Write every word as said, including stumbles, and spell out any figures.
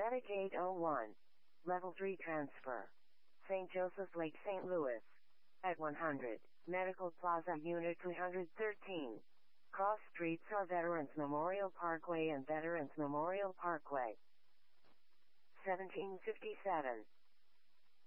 Attic eight oh one. Level three transfer. Saint Joseph Lake, Saint Louis. At one hundred. Medical Plaza Unit three thirteen. Cross streets are Veterans Memorial Parkway and Veterans Memorial Parkway. seventeen fifty-seven.